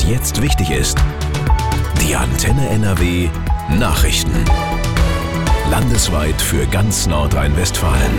jetzt wichtig ist. Die Antenne NRW Nachrichten. Landesweit für ganz Nordrhein-Westfalen.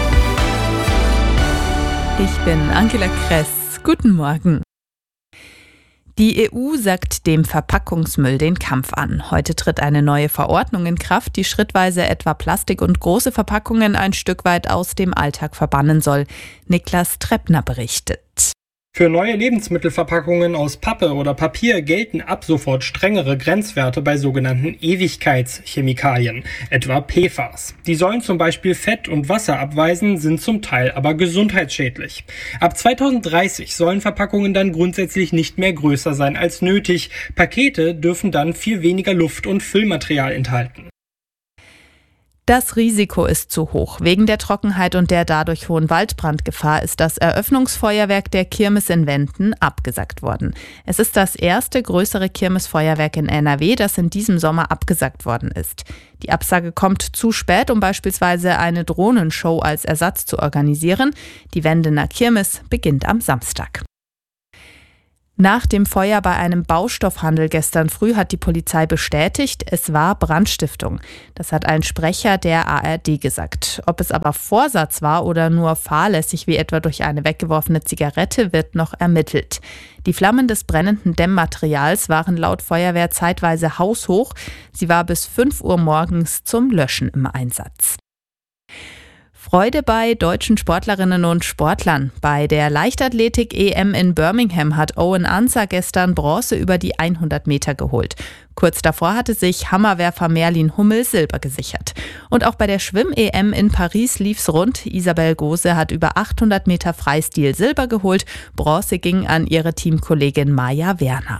Ich bin Angela Kress. Guten Morgen. Die EU sagt dem Verpackungsmüll den Kampf an. Heute tritt eine neue Verordnung in Kraft, die schrittweise etwa Plastik und große Verpackungen ein Stück weit aus dem Alltag verbannen soll. Niklas Treppner berichtet. Für neue Lebensmittelverpackungen aus Pappe oder Papier gelten ab sofort strengere Grenzwerte bei sogenannten Ewigkeitschemikalien, etwa PFAS. Die sollen zum Beispiel Fett und Wasser abweisen, sind zum Teil aber gesundheitsschädlich. Ab 2030 sollen Verpackungen dann grundsätzlich nicht mehr größer sein als nötig. Pakete dürfen dann viel weniger Luft- und Füllmaterial enthalten. Das Risiko ist zu hoch. Wegen der Trockenheit und der dadurch hohen Waldbrandgefahr ist das Eröffnungsfeuerwerk der Kirmes in Wenden abgesagt worden. Es ist das erste größere Kirmesfeuerwerk in NRW, das in diesem Sommer abgesagt worden ist. Die Absage kommt zu spät, um beispielsweise eine Drohnenshow als Ersatz zu organisieren. Die Wendener Kirmes beginnt am Samstag. Nach dem Feuer bei einem Baustoffhandel gestern früh hat die Polizei bestätigt, es war Brandstiftung. Das hat ein Sprecher der ARD gesagt. Ob es aber Vorsatz war oder nur fahrlässig, wie etwa durch eine weggeworfene Zigarette, wird noch ermittelt. Die Flammen des brennenden Dämmmaterials waren laut Feuerwehr zeitweise haushoch. Sie war bis 5 Uhr morgens zum Löschen im Einsatz. Freude bei deutschen Sportlerinnen und Sportlern. Bei der Leichtathletik-EM in Birmingham hat Owen Ansah gestern Bronze über die 100 Meter geholt. Kurz davor hatte sich Hammerwerfer Merlin Hummel Silber gesichert. Und auch bei der Schwimm-EM in Paris lief's rund. Isabel Gose hat über 800 Meter Freistil Silber geholt. Bronze ging an ihre Teamkollegin Maja Werner.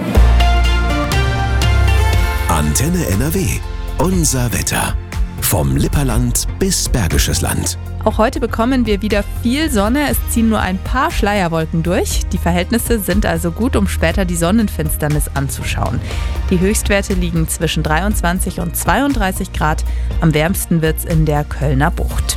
Antenne NRW. Unser Wetter. Vom Lipperland bis Bergisches Land. Auch heute bekommen wir wieder viel Sonne. Es ziehen nur ein paar Schleierwolken durch. Die Verhältnisse sind also gut, um später die Sonnenfinsternis anzuschauen. Die Höchstwerte liegen zwischen 23 und 32 Grad. Am wärmsten wird's in der Kölner Bucht.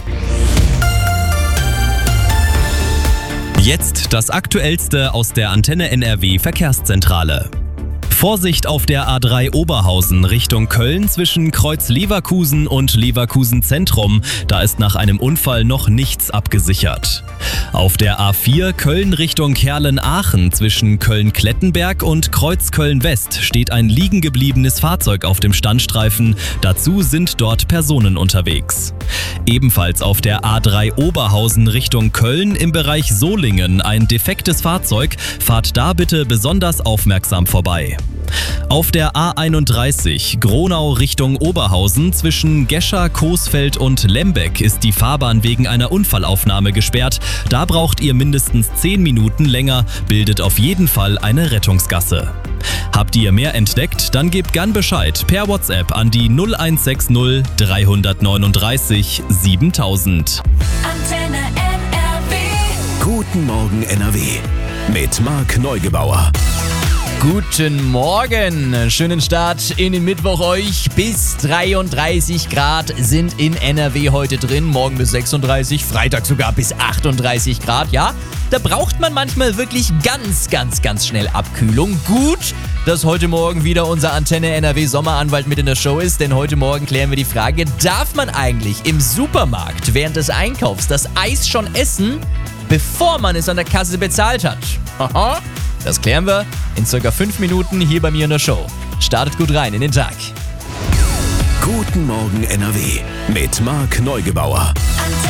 Jetzt das Aktuellste aus der Antenne NRW Verkehrszentrale. Vorsicht auf der A3 Oberhausen Richtung Köln zwischen Kreuz Leverkusen und Leverkusen Zentrum. Da ist nach einem Unfall noch nichts abgesichert. Auf der A4 Köln Richtung Kerlen-Aachen zwischen Köln-Klettenberg und Kreuz Köln-West steht ein liegen gebliebenes Fahrzeug auf dem Standstreifen. Dazu sind dort Personen unterwegs. Ebenfalls auf der A3 Oberhausen Richtung Köln im Bereich Solingen ein defektes Fahrzeug. Fahrt da bitte besonders aufmerksam vorbei. Auf der A31 Gronau Richtung Oberhausen zwischen Gescher, Coesfeld und Lembeck ist die Fahrbahn wegen einer Unfallaufnahme gesperrt. Da braucht ihr mindestens 10 Minuten länger, bildet auf jeden Fall eine Rettungsgasse. Habt ihr mehr entdeckt? Dann gebt gern Bescheid per WhatsApp an die 0160 339 7000. Antenne NRW. Guten Morgen NRW. Mit Marc Neugebauer. Guten Morgen, schönen Start in den Mittwoch euch. Bis 33 Grad sind in NRW heute drin, morgen bis 36, Freitag sogar bis 38 Grad. Ja, da braucht man manchmal wirklich ganz schnell Abkühlung. Gut, dass heute Morgen wieder unser Antenne NRW Sommeranwalt mit in der Show ist, denn heute Morgen klären wir die Frage, darf man eigentlich im Supermarkt während des Einkaufs das Eis schon essen, bevor man es an der Kasse bezahlt hat? Haha. Das klären wir in ca. 5 Minuten hier bei mir in der Show. Startet gut rein in den Tag. Guten Morgen NRW mit Marc Neugebauer.